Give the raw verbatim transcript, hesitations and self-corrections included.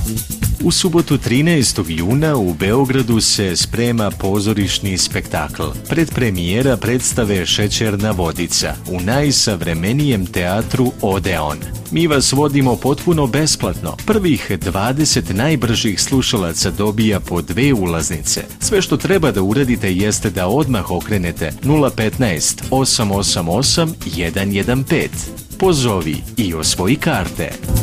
U subotu trinaestog juna u Beogradu se sprema pozorišni spektakl. Predpremijera predstave Šećerna vodica u najsavremenijem teatru Odeon. Mi vas vodimo potpuno besplatno. Prvih dvadeset najbržih slušalaca dobija po dve ulaznice. Sve što treba da uradite jeste da odmah okrenete nula petnaest osam osam osam jedan jedan pet. Pozovi i osvoji karte.